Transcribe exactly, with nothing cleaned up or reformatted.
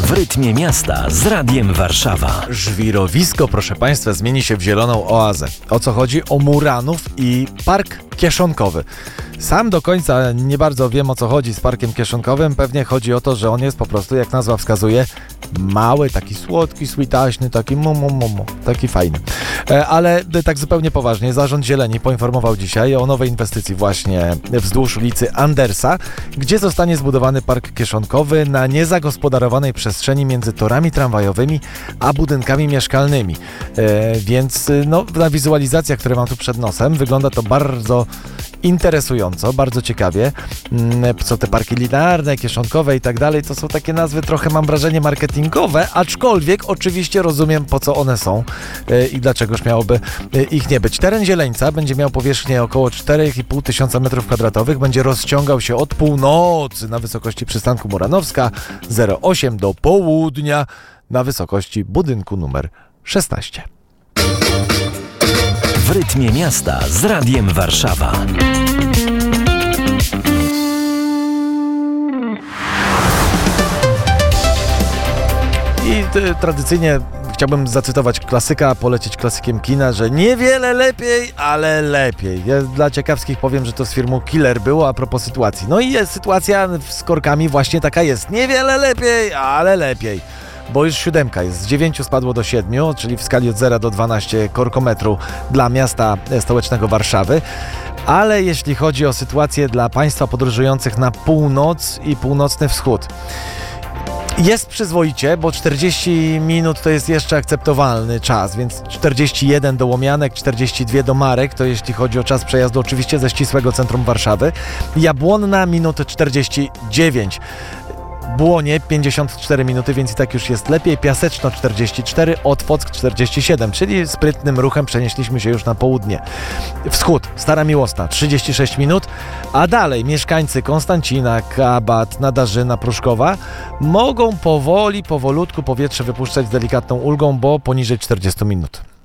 W rytmie miasta z Radiem Warszawa. Żwirowisko, proszę Państwa, zmieni się w zieloną oazę. O co chodzi? O Muranów i Park Kieszonkowy. Sam do końca nie bardzo wiem, o co chodzi z Parkiem Kieszonkowym. Pewnie chodzi o to, że on jest po prostu, jak nazwa wskazuje, mały, taki słodki, sweetaśny, taki mu, mu, mu, mu, taki fajny. E, ale tak zupełnie poważnie, Zarząd Zieleni poinformował dzisiaj o nowej inwestycji właśnie wzdłuż ulicy Andersa, gdzie zostanie zbudowany Park Kieszonkowy na niezagospodarowanej przestrzeni między torami tramwajowymi a budynkami mieszkalnymi. E, więc no, na wizualizacjach, które mam tu przed nosem, wygląda to bardzo interesująco, bardzo ciekawie. Co te parki linearne, kieszonkowe i tak dalej, to są takie nazwy trochę, mam wrażenie, marketingowe, aczkolwiek oczywiście rozumiem, po co one są i dlaczegoż miałoby ich nie być. Teren Zieleńca będzie miał powierzchnię około cztery i pół tysiąca metrów kwadratowych, będzie rozciągał się od północy na wysokości przystanku Muranowska zero osiem do południa na wysokości budynku numer szesnaście. W rytmie miasta z Radiem Warszawa. I y, tradycyjnie chciałbym zacytować klasyka, polecieć klasykiem kina, że niewiele lepiej, ale lepiej. Ja dla ciekawskich powiem, że to z firmą Killer było a propos sytuacji. No i jest sytuacja z korkami właśnie taka jest. Niewiele lepiej, ale lepiej. Bo już siódemka jest, z dziewięciu spadło do siedmiu, czyli w skali od zera do dwunastu korkometru dla miasta stołecznego Warszawy. Ale jeśli chodzi o sytuację dla Państwa podróżujących na północ i północny wschód, jest przyzwoicie, bo czterdzieści minut to jest jeszcze akceptowalny czas, więc czterdzieści jeden do Łomianek, czterdzieści dwa do Marek, to jeśli chodzi o czas przejazdu oczywiście ze ścisłego centrum Warszawy. Jabłonna minut czterdzieści dziewięć. Błonie pięćdziesiąt cztery minuty, więc i tak już jest lepiej. Piaseczno czterdzieści cztery, Otwock czterdzieści siedem, czyli sprytnym ruchem przenieśliśmy się już na południe. Wschód, Stara Miłosna trzydzieści sześć minut, a dalej mieszkańcy Konstancina, Kabat, Nadarzyna, Pruszkowa mogą powoli, powolutku powietrze wypuszczać z delikatną ulgą, bo poniżej czterdzieści minut.